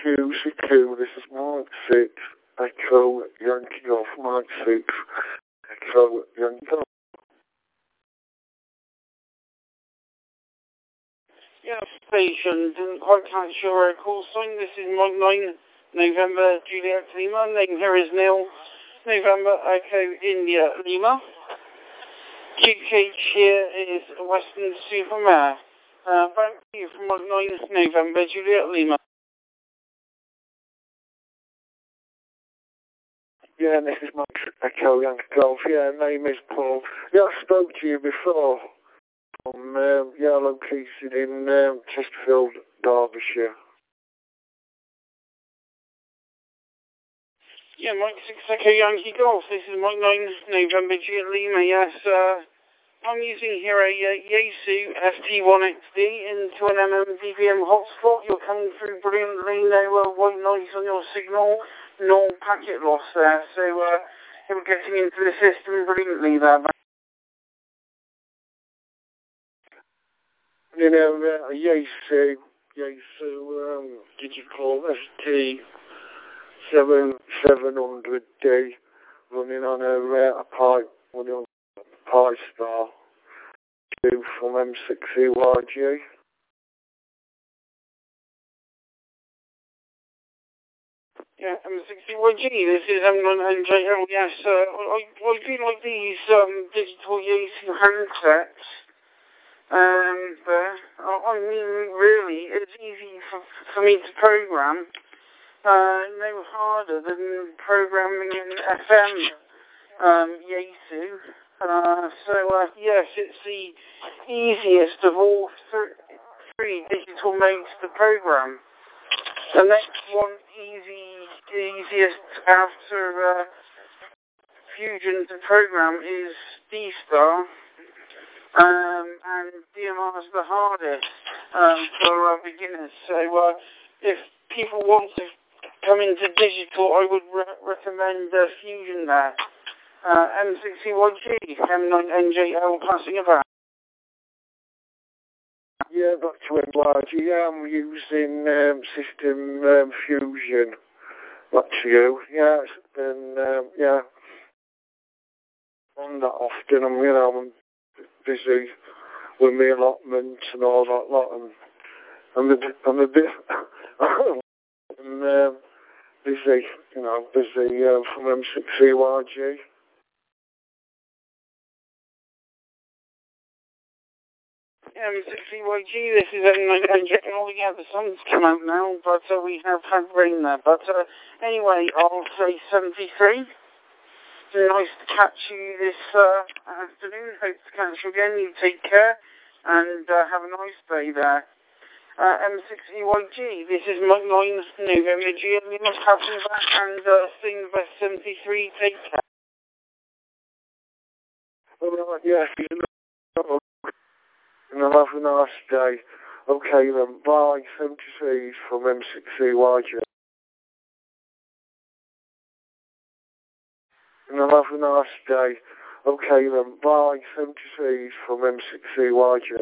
CQ, this is Mike 6, Echo Yankee Golf, Mike 6, Echo Yankee Golf. Yeah, station, didn't quite catch your call sign. This is Mike 9, November, Juliet Lima. Name here is Neil, November, Echo India Lima. GKH here is Western Supermare. Thank you from Mike 9, November, Juliet Lima. Yeah, this is Mike Echo Yankee Golf. Yeah, name is Paul. Yeah, I spoke to you before. Located in Chesterfield, Derbyshire. Yeah, Mike 6 Echo Yankee Golf. This is Mike 9, November, Juliet Lima. Yes, I'm using here a Yaesu FT1XD into an MMDVM hotspot. You're coming through brilliantly. No white noise on your signal. No packet loss there. So you're getting into the system brilliantly there. You know, Yaesu digital ST 700D running on a pipe, running on a Pi Star 2 from M6EYG. Yeah, M6EYG, this is M9NJL, yes. I do like these digital Yaesu handsets. I mean, really, it's easy for me to program. No harder than programming in FM Yaesu. Yes, it's the easiest of all three digital modes to program. The next one, easiest after Fusion to program is D-Star. And DMR is the hardest for beginners. So if people want to come into digital, I would recommend Fusion there. M6EYG, M9NJL passing about. Yeah, back to NYG. Yeah, I'm using System Fusion. Back to you. Yeah, I'm not often. I'm busy with my allotment and all that lot, and I'm a bit busy, from M6EYG. M6EYG, this is M9NJL. Yeah, the sun's come out now, but we have had rain there. But anyway, I'll say 73. Nice to catch you this afternoon. Hope to catch you again. You take care and have a nice day there. M6EYG, this is Mike 9, November, Juliet Lima, passing back and seeing the best 73. Take care. Well, yeah, and have a nice day. Okay then, bye. 73 from M6EYG. And have a nice day. Okay then, bye. 73 from M6EYG.